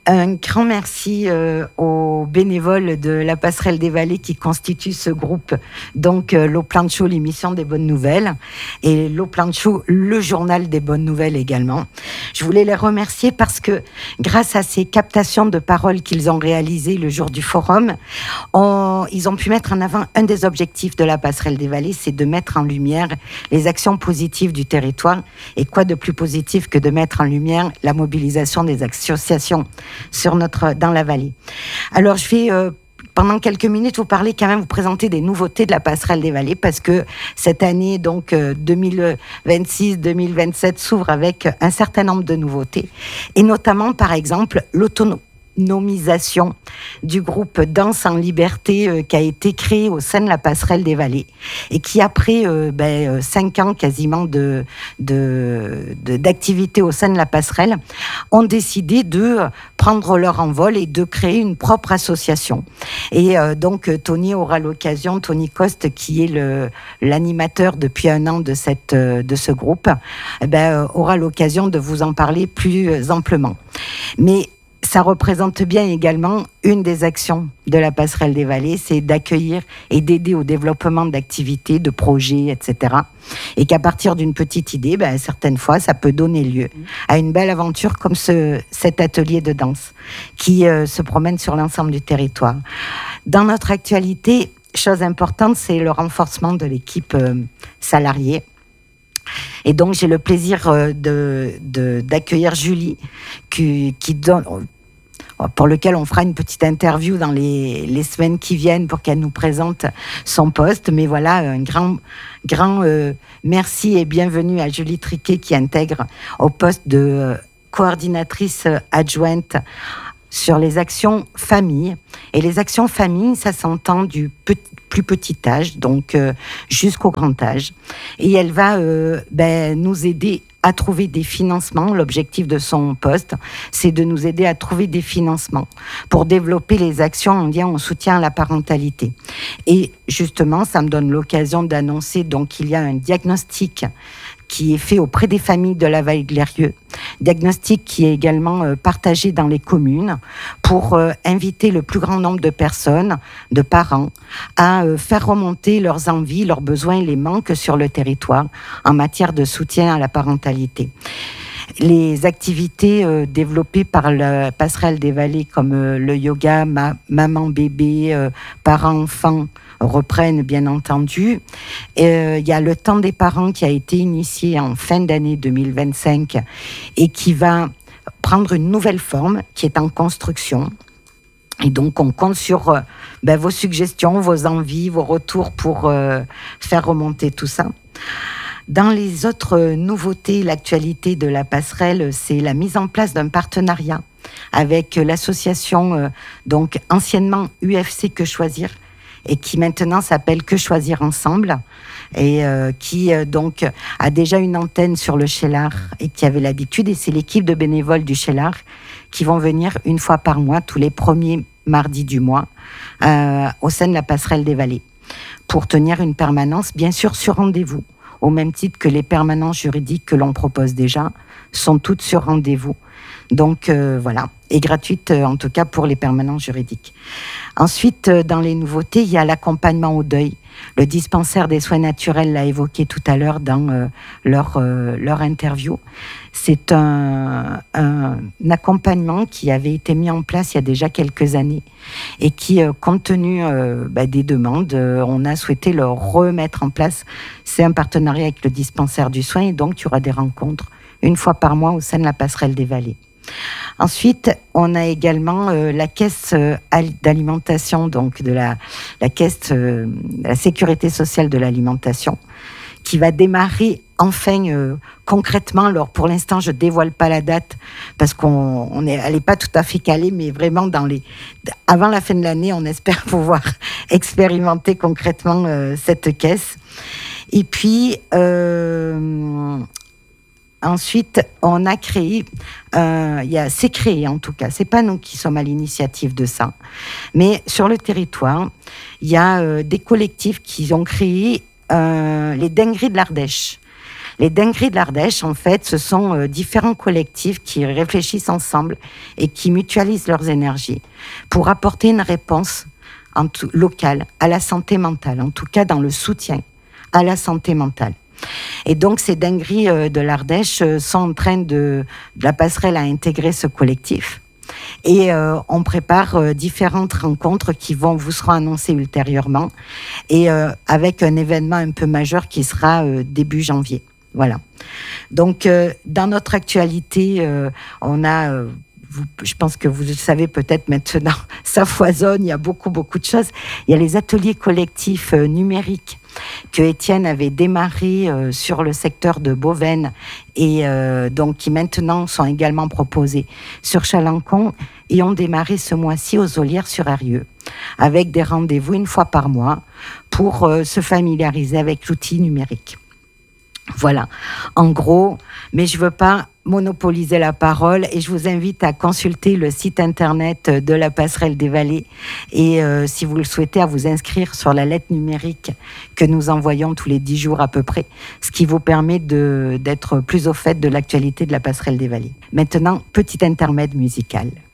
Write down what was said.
Un grand merci aux bénévoles de la Passerelle des Vallées qui constituent ce groupe, donc l'Au Plancho, l'émission des bonnes nouvelles, et l'Au Plancho, le journal des bonnes nouvelles également. Je voulais les remercier parce que grâce à ces captations de paroles qu'ils ont réalisées le jour du forum, ils ont pu mettre en avant un des objectifs de la Passerelle des Vallées, c'est de mettre en lumière les actions positives du territoire. Et quoi de plus positif que de mettre en lumière la mobilisation des associations dans la vallée. Alors, je vais, pendant quelques minutes, vous présenter des nouveautés de la Passerelle des Vallées, parce que cette année, donc 2026-2027, s'ouvre avec un certain nombre de nouveautés, et notamment, par exemple, l'autonomisation du groupe Danse en Liberté qui a été créé au sein de la Passerelle des Vallées et qui, après 5 ans quasiment d'activité au sein de la Passerelle, ont décidé de prendre leur envol et de créer une propre association. Et donc Tony Coste, qui est l'animateur depuis un an de ce groupe, aura l'occasion de vous en parler plus amplement. Mais ça représente bien également une des actions de la Passerelle des Vallées, c'est d'accueillir et d'aider au développement d'activités, de projets, etc. Et qu'à partir d'une petite idée, certaines fois, ça peut donner lieu à une belle aventure comme cet atelier de danse qui se promène sur l'ensemble du territoire. Dans notre actualité, chose importante, c'est le renforcement de l'équipe salariée. Et donc, j'ai le plaisir d'accueillir Julie, pour lequel on fera une petite interview dans les semaines qui viennent pour qu'elle nous présente son poste. Mais voilà, un grand merci et bienvenue à Julie Triquet qui intègre au poste de coordinatrice adjointe sur les actions famille. Et les actions famille, ça s'entend du plus petit âge, donc jusqu'au grand âge. Et elle va nous aider à trouver des financements. L'objectif de son poste, c'est de nous aider à trouver des financements pour développer les actions en lien au soutien à la parentalité. Et justement, ça me donne l'occasion d'annoncer qu'il y a un diagnostic qui est fait auprès des familles de la vallée de Glérieux, diagnostic qui est également partagé dans les communes pour inviter le plus grand nombre de personnes, de parents, à faire remonter leurs envies, leurs besoins et les manques sur le territoire en matière de soutien à la parentalité. Les activités développées par la Passerelle des Vallées comme le yoga, maman-bébé, parents-enfants, reprennent bien entendu. Il y a le temps des parents qui a été initié en fin d'année 2025 et qui va prendre une nouvelle forme qui est en construction. Et donc on compte sur vos suggestions, vos envies, vos retours pour faire remonter tout ça. Dans les autres nouveautés, l'actualité de la Passerelle, c'est la mise en place d'un partenariat avec l'association anciennement UFC Que Choisir, et qui maintenant s'appelle Que Choisir Ensemble, et qui a déjà une antenne sur le Cheylard et qui avait l'habitude, et c'est l'équipe de bénévoles du Cheylard qui vont venir une fois par mois, tous les premiers mardis du mois, au sein de la Passerelle des Vallées, pour tenir une permanence, bien sûr sur rendez-vous, au même titre que les permanences juridiques que l'on propose déjà, sont toutes sur rendez-vous. Donc voilà, et gratuite en tout cas pour les permanences juridiques. Ensuite, dans les nouveautés, il y a l'accompagnement au deuil. Le dispensaire des soins naturels l'a évoqué tout à l'heure dans leur interview. C'est un accompagnement qui avait été mis en place il y a déjà quelques années et qui, compte tenu des demandes, on a souhaité le remettre en place. C'est un partenariat avec le dispensaire du soin et donc il y aura des rencontres une fois par mois au sein de la Passerelle des Vallées. Ensuite, on a également la caisse d'alimentation, donc de la caisse de la sécurité sociale de l'alimentation, qui va démarrer enfin concrètement. Alors pour l'instant, je ne dévoile pas la date parce elle n'est pas tout à fait calée, mais vraiment avant la fin de l'année, on espère pouvoir expérimenter concrètement cette caisse. Et puis ensuite, on a créé, c'est créé en tout cas, c'est pas nous qui sommes à l'initiative de ça, mais sur le territoire, il y a des collectifs qui ont créé les dingueries de l'Ardèche. Les dingueries de l'Ardèche, en fait, ce sont différents collectifs qui réfléchissent ensemble et qui mutualisent leurs énergies pour apporter une réponse locale à la santé mentale, en tout cas dans le soutien à la santé mentale. Et donc, ces dingueries de l'Ardèche sont en train la passerelle a intégré ce collectif. Et on prépare différentes rencontres qui vous seront annoncées ultérieurement, et avec un événement un peu majeur qui sera début janvier. Voilà. Donc, dans notre actualité, on a... je pense que vous le savez peut-être maintenant, ça foisonne, il y a beaucoup de choses. Il y a les ateliers collectifs numériques que Étienne avait démarré sur le secteur de Beauvesne et donc qui maintenant sont également proposés sur Chalancon et ont démarré ce mois-ci aux Ollières-sur-Arieux avec des rendez-vous une fois par mois pour se familiariser avec l'outil numérique. Voilà, en gros, mais je ne veux pas monopoliser la parole et je vous invite à consulter le site internet de la Passerelle des Vallées et si vous le souhaitez, à vous inscrire sur la lettre numérique que nous envoyons tous les 10 jours à peu près, ce qui vous permet d'être plus au fait de l'actualité de la Passerelle des Vallées. Maintenant, petit intermède musical.